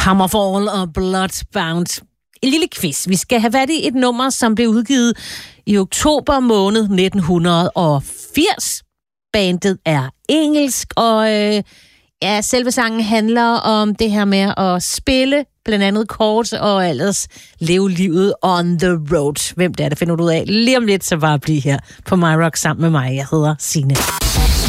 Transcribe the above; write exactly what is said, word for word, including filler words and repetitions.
Hammerfall og Bloodbound. En lille quiz. Vi skal have været i et nummer, som blev udgivet i oktober måned nitten firs. Bandet er engelsk, og øh, ja, selve sangen handler om det her med at spille, blandt andet kort, og ellers leve livet on the road. Hvem det er, det finder du ud af lige om lidt, så bare bliv her på MyRock sammen med mig. Jeg hedder Signe.